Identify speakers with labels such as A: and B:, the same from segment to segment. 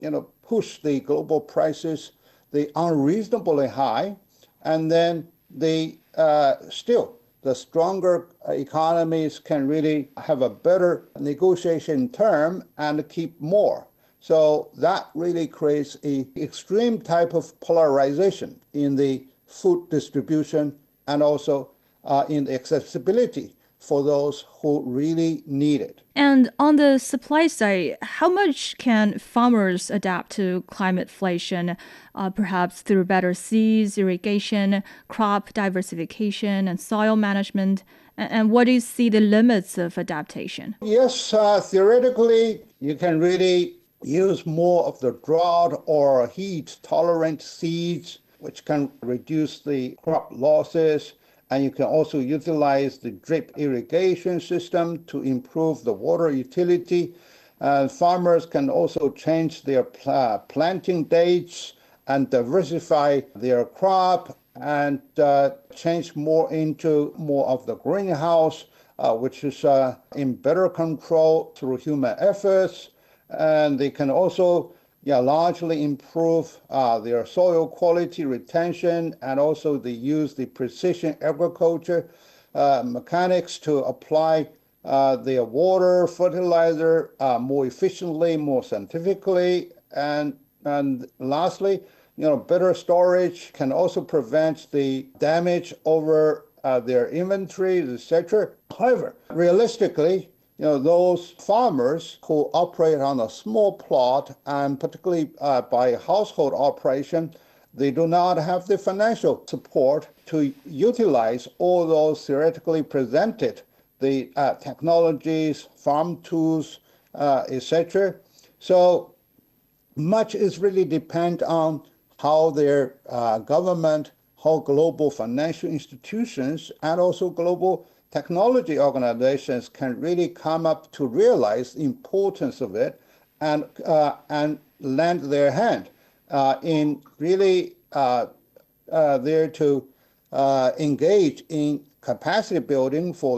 A: push the global prices, the unreasonably high, and then the stronger economies can really have a better negotiation term and keep more. So that really creates a extreme type of polarization in the food distribution and also in the accessibility for those who really need it.
B: And on the supply side, how much can farmers adapt to climateflation, perhaps through better seeds, irrigation, crop diversification, and soil management? And what do you see the limits of adaptation?
A: Yes, theoretically, you can really use more of the drought or heat tolerant seeds, which can reduce the crop losses. And you can also utilize the drip irrigation system to improve the water utility. Farmers can also change their planting dates and diversify their crop and change more into more of the greenhouse, which is in better control through human efforts. And they can also largely improve their soil quality retention, and also they use the precision agriculture mechanics to apply their water, fertilizer more efficiently, more scientifically, and lastly, better storage can also prevent the damage over their inventories, etc. However, realistically, those farmers who operate on a small plot, and particularly by household operation, they do not have the financial support to utilize all those theoretically presented, the technologies, farm tools, etc. So much is really depend on how their government, how global financial institutions, and also global technology organizations can really come up to realize the importance of it and lend their hand in really there to engage in capacity building for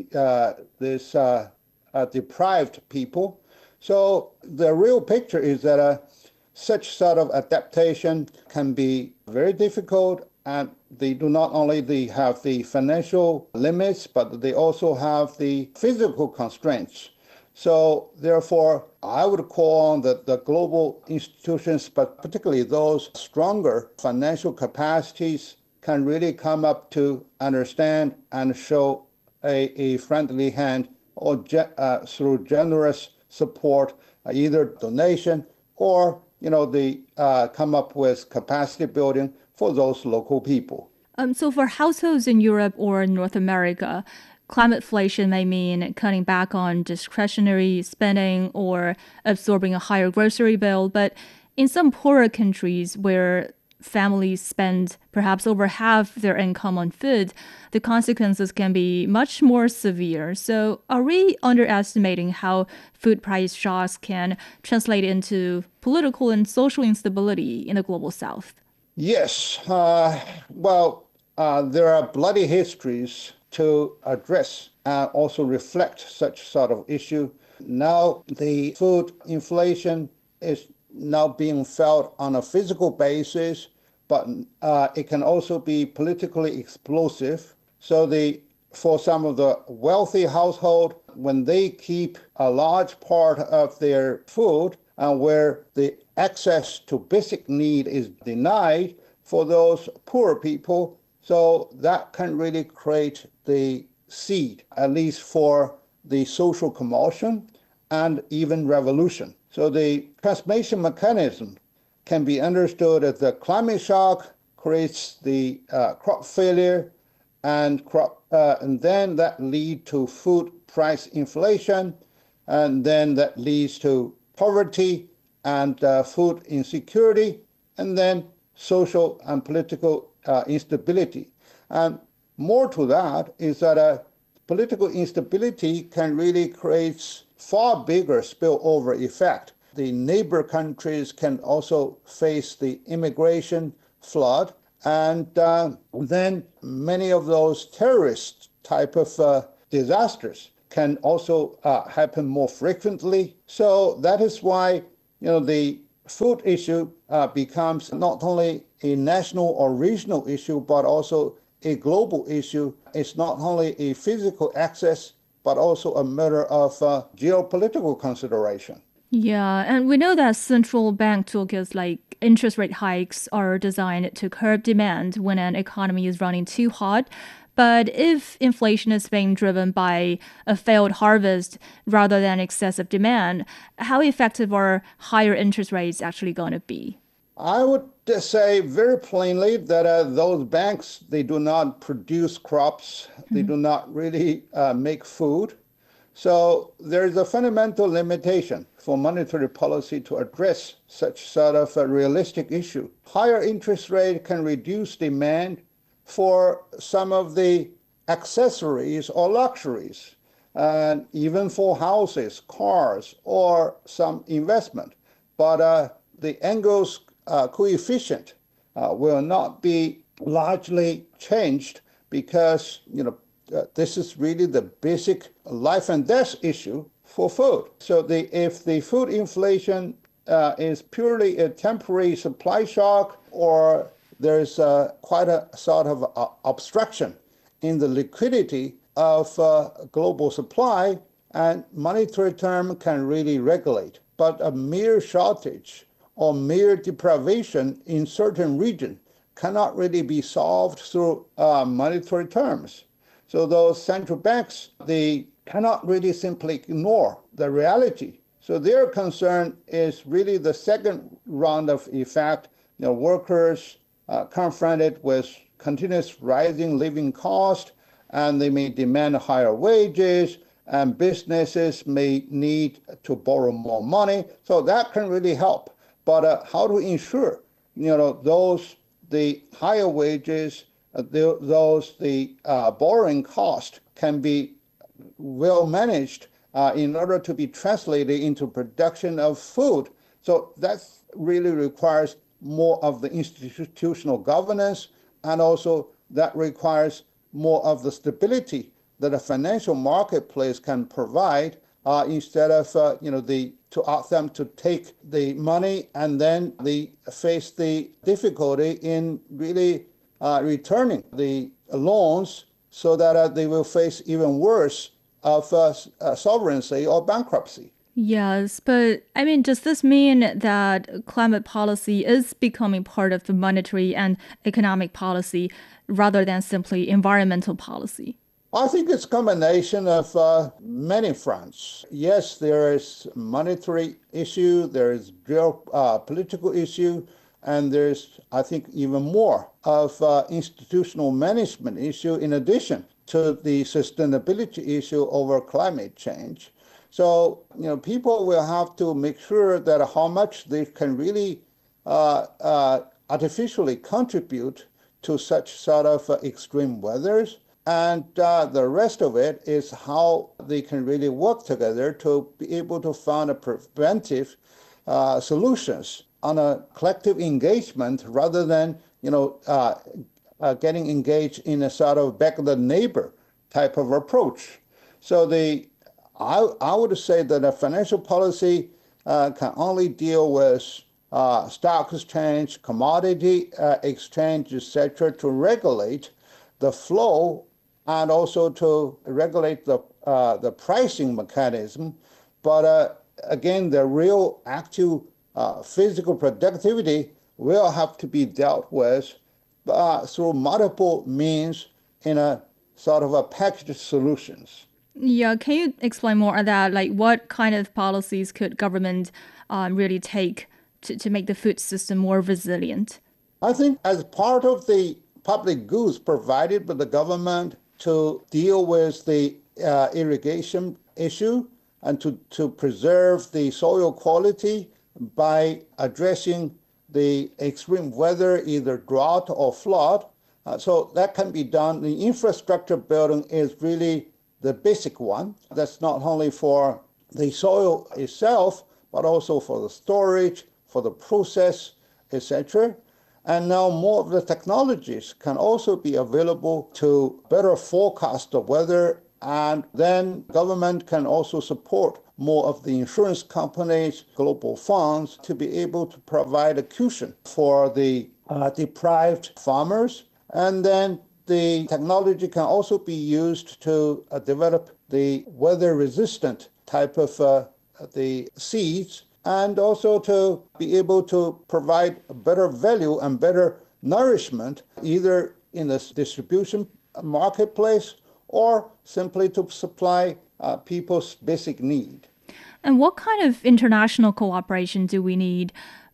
A: this deprived people. So the real picture is that such sort of adaptation can be very difficult, and they do not only have the financial limits, but they also have the physical constraints. So therefore, I would call on the global institutions, but particularly those stronger financial capacities, can really come up to understand and show a friendly hand or through generous support, either donation or they come up with capacity building for those local people.
B: So for households in Europe or North America, climateflation may mean cutting back on discretionary spending or absorbing a higher grocery bill. But in some poorer countries where families spend perhaps over half their income on food, the consequences can be much more severe. So, are we underestimating how food price shocks can translate into political and social instability in the global south?
A: Yes, there are bloody histories to address and also reflect such sort of issue. Now, the food inflation is now being felt on a physical basis, but it can also be politically explosive. So for some of the wealthy household, when they keep a large part of their food and where the access to basic need is denied for those poor people, so that can really create the seed, at least for the social commotion and even revolution. So the transmission mechanism can be understood as the climate shock creates the crop failure and then that lead to food price inflation, and then that leads to poverty and food insecurity, and then social and political instability. And more to that is that political instability can really create far bigger spillover effect. The neighbor countries can also face the immigration flood, and then many of those terrorist type of disasters can also happen more frequently. So that is why the food issue becomes not only a national or regional issue, but also a global issue. It's not only a physical access, but also a matter of geopolitical consideration.
B: Yeah, and we know that central bank toolkits like interest rate hikes are designed to curb demand when an economy is running too hot. But if inflation is being driven by a failed harvest rather than excessive demand, how effective are higher interest rates actually going to be?
A: I would say very plainly that those banks, they do not produce crops, they do not really make food. So there is a fundamental limitation for monetary policy to address such sort of a realistic issue. Higher interest rate can reduce demand for some of the accessories or luxuries, and even for houses, cars, or some investment. But the Engels coefficient will not be largely changed because this is really the basic life and death issue for food. So if the food inflation is purely a temporary supply shock, or there's quite a sort of obstruction in the liquidity of global supply, and monetary term can really regulate. But a mere shortage or mere deprivation in certain region cannot really be solved through monetary terms. So those central banks, they cannot really simply ignore the reality. So their concern is really the second round of effect. Workers confronted with continuous rising living cost, and they may demand higher wages, and businesses may need to borrow more money. So that can really help. But how to ensure, the higher wages, the borrowing cost can be well managed in order to be translated into production of food. So that really requires more of the institutional governance, and also that requires more of the stability that a financial marketplace can provide instead of to ask them to take the money and then they face the difficulty in really returning the loans, so that they will face even worse of sovereignty or bankruptcy.
B: Yes, but I mean, does this mean that climate policy is becoming part of the monetary and economic policy rather than simply environmental policy?
A: I think it's a combination of many fronts. Yes, there is monetary issue, there is geopolitical issue, and there's, I think, even more of institutional management issue in addition to the sustainability issue over climate change. So, people will have to make sure that how much they can really artificially contribute to such sort of extreme weathers. And the rest of it is how they can really work together to be able to find a preventive solutions on a collective engagement rather than, getting engaged in a sort of back of the neighbor type of approach. So I would say that a financial policy can only deal with stock exchange, commodity exchange, etc., to regulate the flow and also to regulate the pricing mechanism. But again, the real actual physical productivity will have to be dealt with through multiple means in a sort of a packaged solutions.
B: Yeah, can you explain more on that? Like, what kind of policies could government really take to make the food system more resilient?
A: I think as part of the public goods provided by the government to deal with the irrigation issue and to preserve the soil quality by addressing the extreme weather, either drought or flood. So that can be done. The infrastructure building is really the basic one. That's not only for the soil itself, but also for the storage, for the process, etc. And now more of the technologies can also be available to better forecast the weather And then government can also support more of the insurance companies, global funds, to be able to provide a cushion for the deprived farmers. And then the technology can also be used to develop the weather-resistant type of the seeds, and also to be able to provide better value and better nourishment, either in the distribution marketplace or simply to supply people's basic need.
B: And what kind of international cooperation do we need?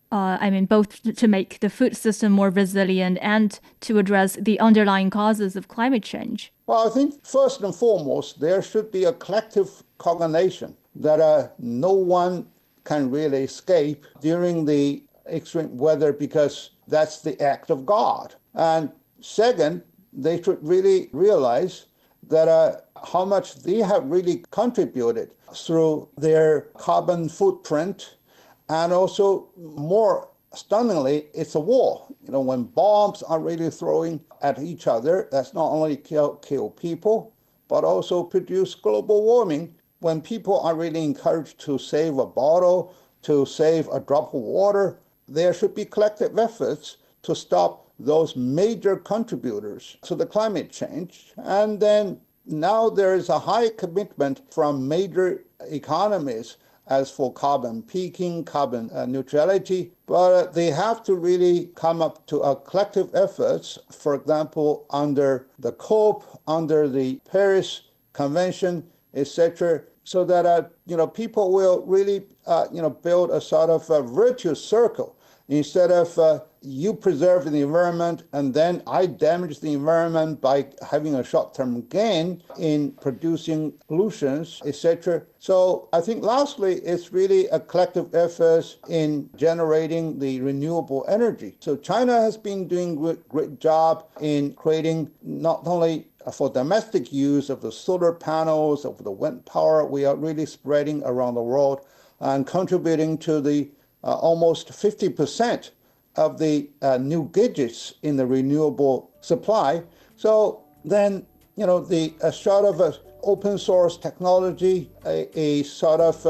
B: Both to make the food system more resilient and to address the underlying causes of climate change?
A: Well, I think first and foremost, there should be a collective cognizance that no one can really escape during the extreme weather, because that's the act of God. And second, they should really realize that how much they have really contributed through their carbon footprint. And also, more stunningly, it's a war. When bombs are really throwing at each other, that's not only kill people, but also produce global warming. When people are really encouraged to save a bottle, to save a drop of water, there should be collective efforts to stop those major contributors to the climate change. And then now there is a high commitment from major economies as for carbon peaking, carbon neutrality, but they have to really come up to a collective efforts, for example, under the COP, under the Paris Convention, etc., so that people will really build a sort of a virtuous circle. Instead of you preserve the environment and then I damage the environment by having a short-term gain in producing pollutions, etc. So I think lastly, it's really a collective effort in generating the renewable energy. So China has been doing a great job in creating not only for domestic use of the solar panels, of the wind power, we are really spreading around the world and contributing to the almost 50% of the new gadgets in the renewable supply. So then, the sort of open source technology, a sort of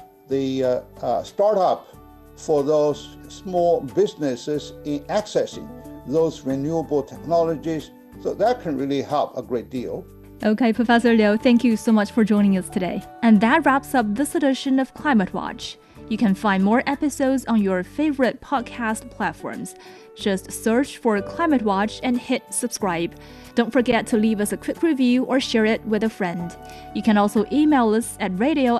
A: the startup for those small businesses in accessing those renewable technologies. So that can really help a great deal.
B: Okay, Professor Liu, thank you so much for joining us today. And that wraps up this edition of Climate Watch. You can find more episodes on your favorite podcast platforms. Just search for Climate Watch and hit subscribe. Don't forget to leave us a quick review or share it with a friend. You can also email us at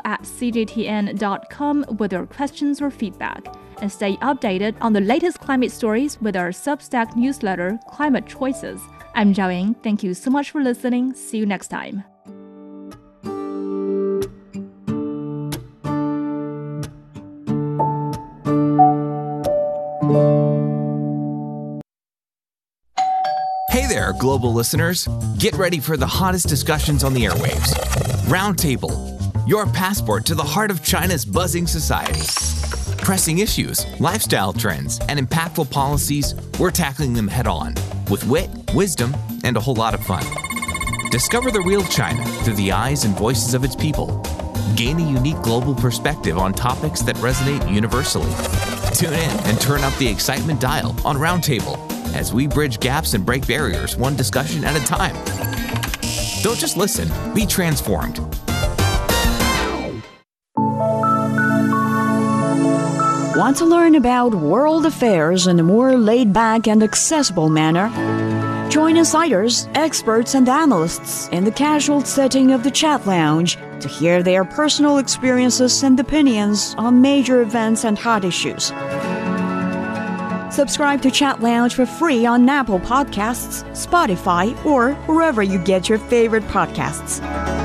B: radio@cgtn.com with your questions or feedback. And stay updated on the latest climate stories with our Substack newsletter, Climate Choices. I'm Zhao Ying. Thank you so much for listening. See you next time.
C: Hey there, global listeners. Get ready for the hottest discussions on the airwaves. Roundtable, your passport to the heart of China's buzzing society. Pressing issues, lifestyle trends, and impactful policies, we're tackling them head on with wit, wisdom, and a whole lot of fun. Discover the real China through the eyes and voices of its people. Gain a unique global perspective on topics that resonate universally. Tune in and turn up the excitement dial on Roundtable as we bridge gaps and break barriers one discussion at a time. Don't just listen, be transformed.
D: Want to learn about world affairs in a more laid-back and accessible manner? Join insiders, experts, and analysts in the casual setting of the Chat Lounge to hear their personal experiences and opinions on major events and hot issues. Subscribe to Chat Lounge for free on Apple Podcasts, Spotify, or wherever you get your favorite podcasts.